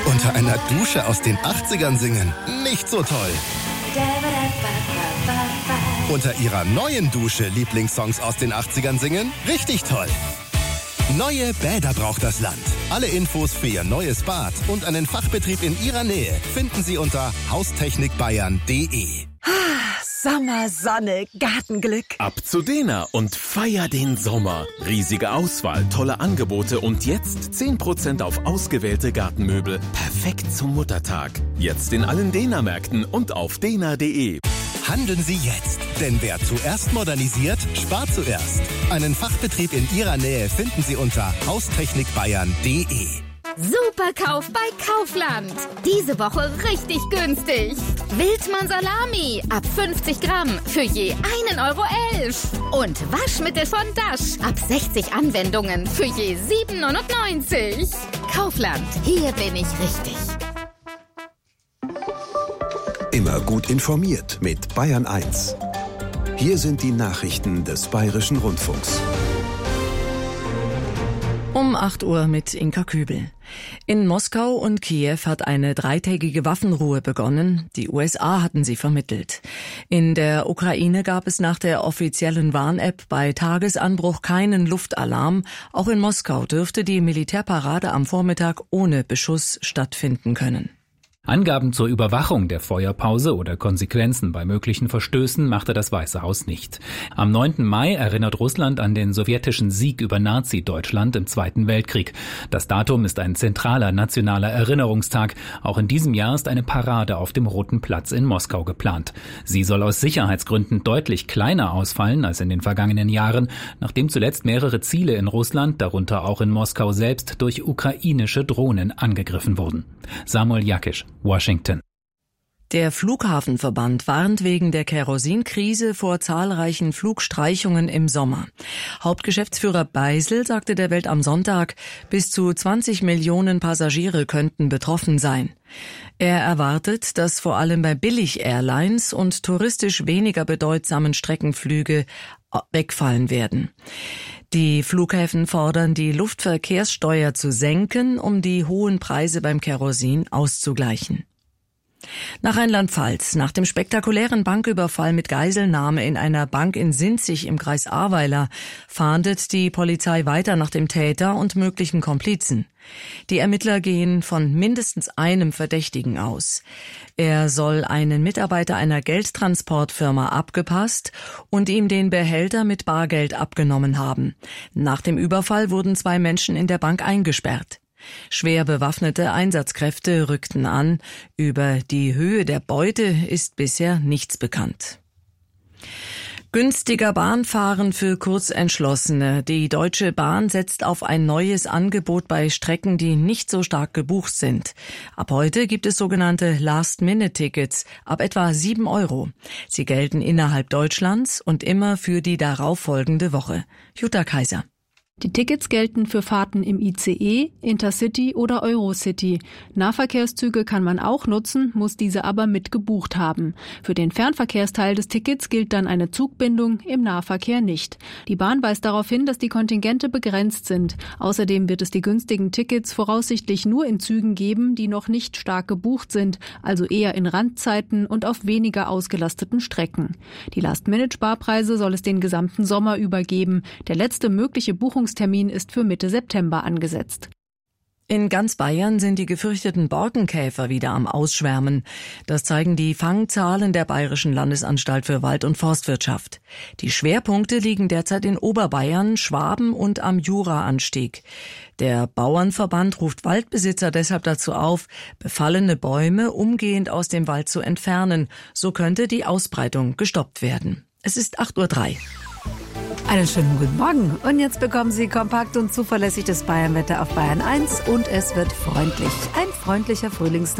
Unter einer Dusche aus den 80ern singen? Nicht so toll. Unter Ihrer neuen Dusche Lieblingssongs aus den 80ern singen? Richtig toll. Neue Bäder braucht das Land. Alle Infos für Ihr neues Bad und einen Fachbetrieb in Ihrer Nähe finden Sie unter haustechnikbayern.de. Sommer, Sonne, Gartenglück. Ab zu Dena und feier den Sommer. Riesige Auswahl, tolle Angebote und jetzt 10% auf ausgewählte Gartenmöbel. Perfekt zum Muttertag. Jetzt in allen Dena-Märkten und auf dena.de. Handeln Sie jetzt, denn wer zuerst modernisiert, spart zuerst. Einen Fachbetrieb in Ihrer Nähe finden Sie unter haustechnikbayern.de. Superkauf bei Kaufland. Diese Woche richtig günstig. Wildmann Salami ab 50 Gramm für je 1,11 €. Und Waschmittel von Dash ab 60 Anwendungen für je 7,99 €. Kaufland, hier bin ich richtig. Immer gut informiert mit Bayern 1. Hier sind die Nachrichten des Bayerischen Rundfunks. Um 8 Uhr mit Inka Kübel. In Moskau und Kiew hat eine 3-tägige Waffenruhe begonnen. Die USA hatten sie vermittelt. In der Ukraine gab es nach der offiziellen Warn-App bei Tagesanbruch keinen Luftalarm. Auch in Moskau dürfte die Militärparade am Vormittag ohne Beschuss stattfinden können. Angaben zur Überwachung der Feuerpause oder Konsequenzen bei möglichen Verstößen machte das Weiße Haus nicht. Am 9. Mai erinnert Russland an den sowjetischen Sieg über Nazi-Deutschland im Zweiten Weltkrieg. Das Datum ist ein zentraler nationaler Erinnerungstag. Auch in diesem Jahr ist eine Parade auf dem Roten Platz in Moskau geplant. Sie soll aus Sicherheitsgründen deutlich kleiner ausfallen als in den vergangenen Jahren, nachdem zuletzt mehrere Ziele in Russland, darunter auch in Moskau selbst, durch ukrainische Drohnen angegriffen wurden. Samuel Jakisch, Washington. Der Flughafenverband warnt wegen der Kerosinkrise vor zahlreichen Flugstreichungen im Sommer. Hauptgeschäftsführer Beisel sagte der Welt am Sonntag, bis zu 20 Millionen Passagiere könnten betroffen sein. Er erwartet, dass vor allem bei Billig-Airlines und touristisch weniger bedeutsamen Streckenflüge wegfallen werden. Die Flughäfen fordern, die Luftverkehrssteuer zu senken, um die hohen Preise beim Kerosin auszugleichen. Nach Rheinland-Pfalz, nach dem spektakulären Banküberfall mit Geiselnahme in einer Bank in Sinzig im Kreis Ahrweiler, fahndet die Polizei weiter nach dem Täter und möglichen Komplizen. Die Ermittler gehen von mindestens einem Verdächtigen aus. Er soll einen Mitarbeiter einer Geldtransportfirma abgepasst und ihm den Behälter mit Bargeld abgenommen haben. Nach dem Überfall wurden 2 Menschen in der Bank eingesperrt. Schwer bewaffnete Einsatzkräfte rückten an. Über die Höhe der Beute ist bisher nichts bekannt. Günstiger Bahnfahren für Kurzentschlossene. Die Deutsche Bahn setzt auf ein neues Angebot bei Strecken, die nicht so stark gebucht sind. Ab heute gibt es sogenannte Last-Minute-Tickets ab etwa 7 €. Sie gelten innerhalb Deutschlands und immer für die darauffolgende Woche. Jutta Kaiser. Die Tickets gelten für Fahrten im ICE, Intercity oder Eurocity. Nahverkehrszüge kann man auch nutzen, muss diese aber mit gebucht haben. Für den Fernverkehrsteil des Tickets gilt dann eine Zugbindung, im Nahverkehr nicht. Die Bahn weist darauf hin, dass die Kontingente begrenzt sind. Außerdem wird es die günstigen Tickets voraussichtlich nur in Zügen geben, die noch nicht stark gebucht sind, also eher in Randzeiten und auf weniger ausgelasteten Strecken. Die Last-Minute-Sparpreise soll es den gesamten Sommer über geben. Der letzte mögliche Buchungstermin ist für Mitte September angesetzt. In ganz Bayern sind die gefürchteten Borkenkäfer wieder am Ausschwärmen. Das zeigen die Fangzahlen der Bayerischen Landesanstalt für Wald- und Forstwirtschaft. Die Schwerpunkte liegen derzeit in Oberbayern, Schwaben und am Juraanstieg. Der Bauernverband ruft Waldbesitzer deshalb dazu auf, befallene Bäume umgehend aus dem Wald zu entfernen. So könnte die Ausbreitung gestoppt werden. Es ist 8:03 Uhr. Einen schönen guten Morgen. Und jetzt bekommen Sie kompakt und zuverlässig das Bayernwetter auf Bayern 1 und es wird freundlich. Ein freundlicher Frühlingstag.